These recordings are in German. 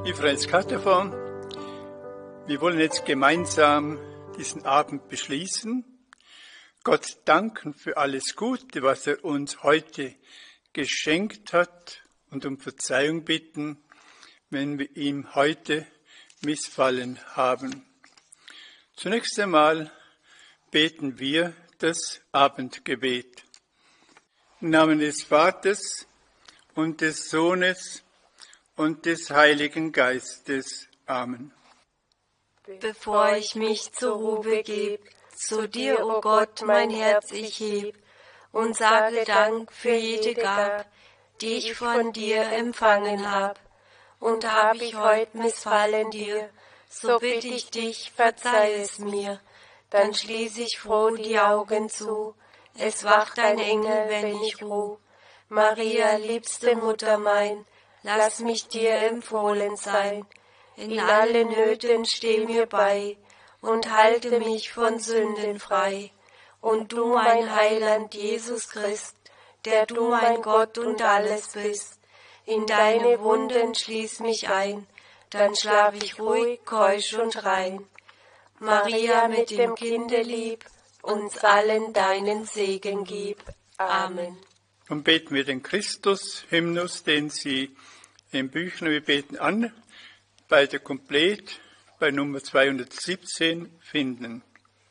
Freies Katerform. Wir wollen jetzt gemeinsam diesen Abend beschließen. Gott danken für alles Gute, was er uns heute geschenkt hat und um Verzeihung bitten, wenn wir ihm heute missfallen haben. Zunächst einmal beten wir das Abendgebet. Im Namen des Vaters und des Sohnes und des Heiligen Geistes. Amen. Bevor ich mich zur Ruhe begeb, zu dir, o Gott, mein Herz ich heb und sage Dank für jede Gab, die ich von dir empfangen hab. Und hab ich heut missfallen dir, so bitt ich dich, verzeih es mir. Dann schließ ich froh die Augen zu, es wacht ein Engel, wenn ich ruh. Maria, liebste Mutter mein, lass mich dir empfohlen sein. In allen Nöten steh mir bei und halte mich von Sünden frei. Und du, mein Heiland Jesus Christ, der du mein Gott und alles bist, in deine Wunden schließ mich ein, dann schlaf ich ruhig, keusch und rein. Maria mit dem Kinde lieb, uns allen deinen Segen gib. Amen. Nun beten wir den Christus-Hymnus, den Sie im Büchlein, wir beten an, bei der Komplett, bei Nummer 217 finden.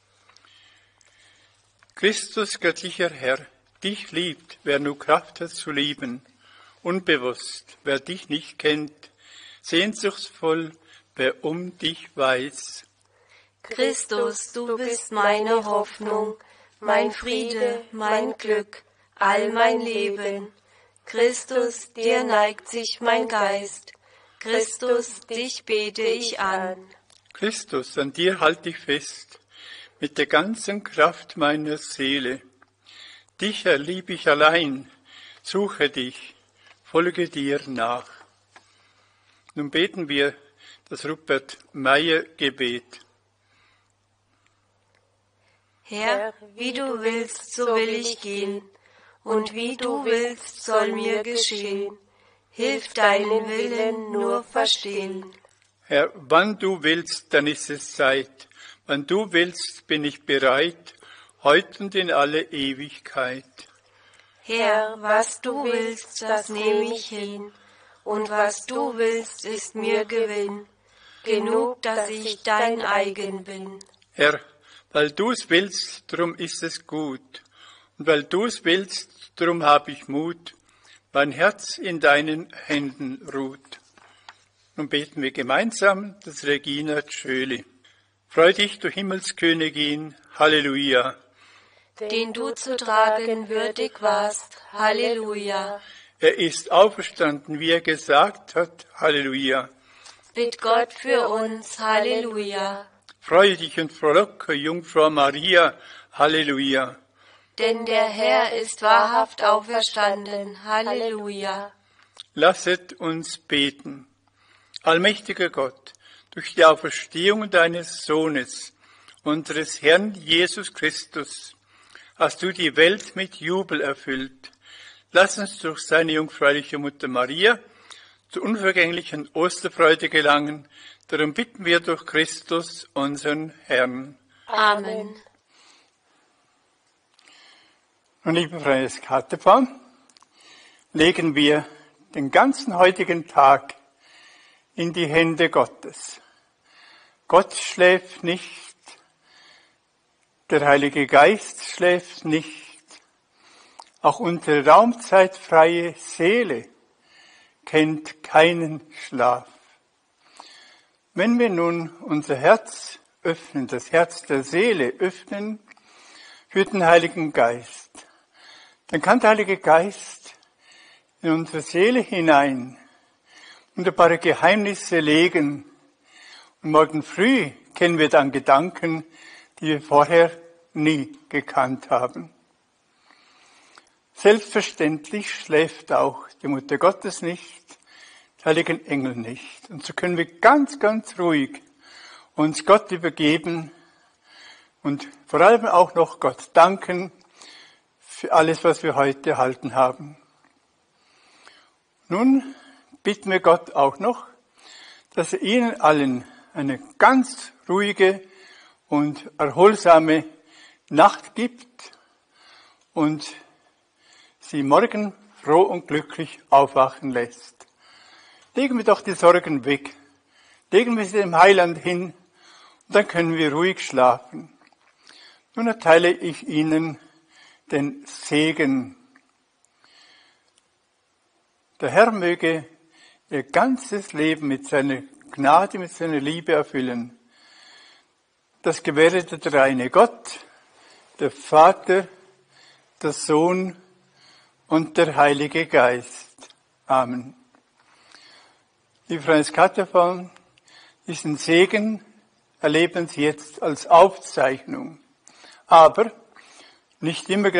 Christus, göttlicher Herr, dich liebt, wer nur Kraft hat zu lieben, unbewusst, wer dich nicht kennt, sehnsuchtsvoll, wer um dich weiß. Christus, du bist meine Hoffnung, mein Friede, mein Glück, all mein Leben. Christus, dir neigt sich mein Geist. Christus, dich bete ich an. Christus, an dir halte ich fest, mit der ganzen Kraft meiner Seele. Dich erlieb ich allein, suche dich, folge dir nach. Nun beten wir das Rupert-Meyer-Gebet. Herr, wie du willst, so will ich gehen, und wie du willst, soll mir geschehen. Hilf deinen Willen nur verstehen. Herr, wann du willst, dann ist es Zeit. Wann du willst, bin ich bereit, heut und in alle Ewigkeit. Herr, was du willst, das nehme ich hin, und was du willst, ist mir Gewinn. Genug, dass ich dein eigen bin. Herr, weil du's willst, drum ist es gut. Und weil du's willst, drum hab ich Mut. Mein Herz in deinen Händen ruht. Nun beten wir gemeinsam das Regina Coeli. Freu dich, du Himmelskönigin, Halleluja. Den du zu tragen würdig warst, Halleluja. Er ist auferstanden, wie er gesagt hat, Halleluja. Bitt Gott für uns, Halleluja. Freue dich und frohlocke, Jungfrau Maria, Halleluja. Denn der Herr ist wahrhaft auferstanden, Halleluja. Lasset uns beten. Allmächtiger Gott, durch die Auferstehung deines Sohnes, unseres Herrn Jesus Christus, hast du die Welt mit Jubel erfüllt. Lass uns durch seine jungfräuliche Mutter Maria zur unvergänglichen Osterfreude gelangen. Darum bitten wir durch Christus, unseren Herrn. Amen. Und liebe Freies Katerform, legen wir den ganzen heutigen Tag in die Hände Gottes. Gott schläft nicht, der Heilige Geist schläft nicht, auch unsere raumzeitfreie Seele kennt keinen Schlaf. Wenn wir nun unser Herz öffnen, das Herz der Seele öffnen für den Heiligen Geist, dann kann der Heilige Geist in unsere Seele hinein wunderbare Geheimnisse legen. Und morgen früh kennen wir dann Gedanken, die wir vorher nie gekannt haben. Selbstverständlich schläft auch die Mutter Gottes nicht, die heiligen Engel nicht. Und so können wir ganz, ganz ruhig uns Gott übergeben und vor allem auch noch Gott danken für alles, was wir heute erhalten haben. Nun bitten wir Gott auch noch, dass er Ihnen allen eine ganz ruhige und erholsame Nacht gibt und Sie morgen froh und glücklich aufwachen lässt. Legen wir doch die Sorgen weg. Legen wir sie dem Heiland hin und dann können wir ruhig schlafen. Nun erteile ich Ihnen den Segen. Der Herr möge Ihr ganzes Leben mit seiner Gnade, mit seiner Liebe erfüllen. Das gewähre der dreieine Gott, der Vater, der Sohn und der Heilige Geist. Amen. Liebe Freunde des Katerfon, diesen Segen erleben Sie jetzt als Aufzeichnung. Aber nicht immer